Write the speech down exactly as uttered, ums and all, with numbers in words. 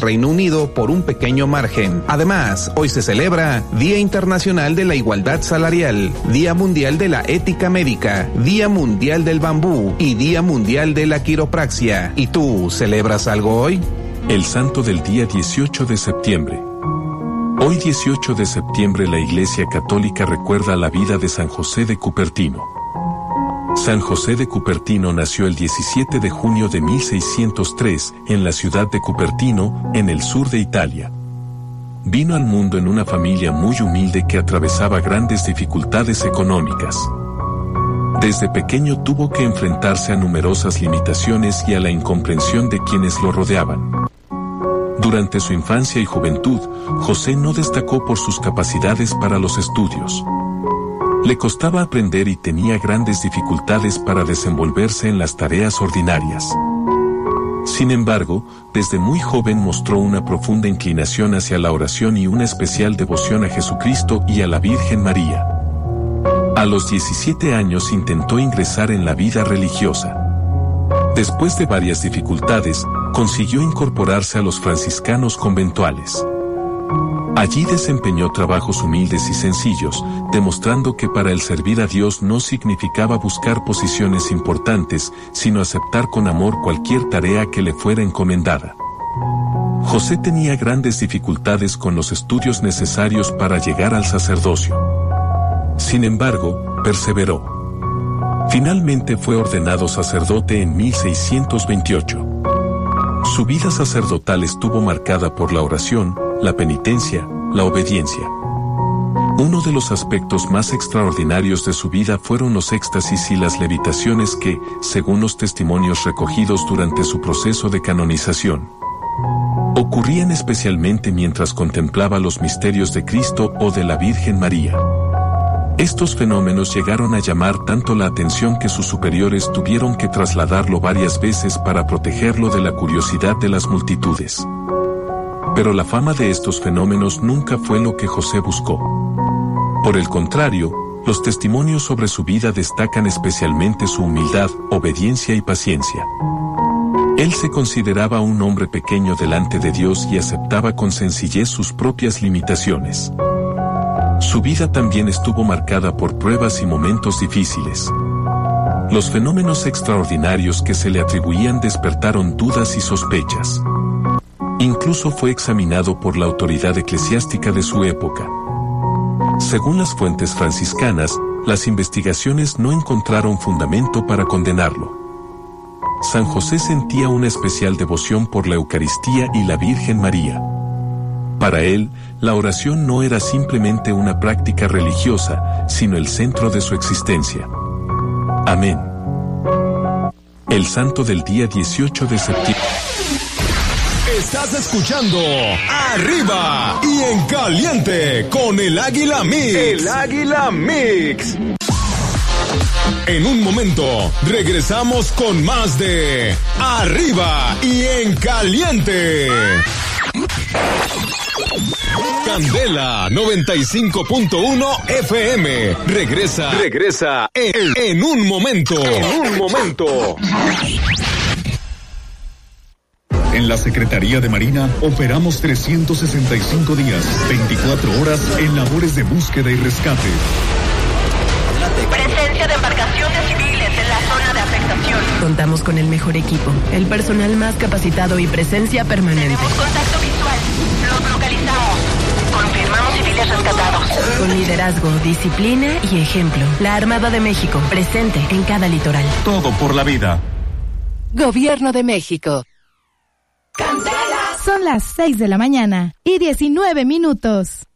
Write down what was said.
Reino Unido por un pequeño margen. Además, hoy se celebra Día Internacional de la Igualdad Salarial, Día Mundial de la Ética Médica, Día Mundial del Bambú y Día Mundial de la Quiropraxia. ¿Y tú celebras algo hoy? El santo del día dieciocho de septiembre. Hoy dieciocho de septiembre la Iglesia Católica recuerda la vida de San José de Cupertino. San José de Cupertino nació el diecisiete de junio de mil seiscientos tres en la ciudad de Cupertino, en el sur de Italia. Vino al mundo en una familia muy humilde que atravesaba grandes dificultades económicas. Desde pequeño tuvo que enfrentarse a numerosas limitaciones y a la incomprensión de quienes lo rodeaban. Durante su infancia y juventud, José no destacó por sus capacidades para los estudios. Le costaba aprender y tenía grandes dificultades para desenvolverse en las tareas ordinarias. Sin embargo, desde muy joven mostró una profunda inclinación hacia la oración y una especial devoción a Jesucristo y a la Virgen María. A los diecisiete años intentó ingresar en la vida religiosa. Después de varias dificultades, consiguió incorporarse a los franciscanos conventuales. Allí desempeñó trabajos humildes y sencillos, demostrando que para él servir a Dios no significaba buscar posiciones importantes, sino aceptar con amor cualquier tarea que le fuera encomendada. José tenía grandes dificultades con los estudios necesarios para llegar al sacerdocio. Sin embargo, perseveró. Finalmente fue ordenado sacerdote en mil seiscientos veintiocho. Su vida sacerdotal estuvo marcada por la oración, la penitencia, la obediencia. Uno de los aspectos más extraordinarios de su vida fueron los éxtasis y las levitaciones que, según los testimonios recogidos durante su proceso de canonización, ocurrían especialmente mientras contemplaba los misterios de Cristo o de la Virgen María. Estos fenómenos llegaron a llamar tanto la atención que sus superiores tuvieron que trasladarlo varias veces para protegerlo de la curiosidad de las multitudes. Pero la fama de estos fenómenos nunca fue lo que José buscó. Por el contrario, los testimonios sobre su vida destacan especialmente su humildad, obediencia y paciencia. Él se consideraba un hombre pequeño delante de Dios y aceptaba con sencillez sus propias limitaciones. Su vida también estuvo marcada por pruebas y momentos difíciles. Los fenómenos extraordinarios que se le atribuían despertaron dudas y sospechas. Incluso fue examinado por la autoridad eclesiástica de su época. Según las fuentes franciscanas, las investigaciones no encontraron fundamento para condenarlo. San José sentía una especial devoción por la Eucaristía y la Virgen María. Para él, la oración no era simplemente una práctica religiosa, sino el centro de su existencia. Amén. El santo del día dieciocho de septiembre. Estás escuchando Arriba y en Caliente con el Águila Mix. El Águila Mix. En un momento, regresamos con más de Arriba y en Caliente. Candela noventa y cinco punto uno F M. Regresa. Regresa en, en un momento. En un momento. En la Secretaría de Marina operamos trescientos sesenta y cinco días, veinticuatro horas en labores de búsqueda y rescate. Presencia de embarcaciones civiles en la zona de afectación. Contamos con el mejor equipo, el personal más capacitado y presencia permanente. Tenemos contacto visual. Los localizamos. Confirmamos civiles rescatados. Con liderazgo, disciplina y ejemplo. La Armada de México, presente en cada litoral. Todo por la vida. Gobierno de México. Son las seis de la mañana y diecinueve minutos.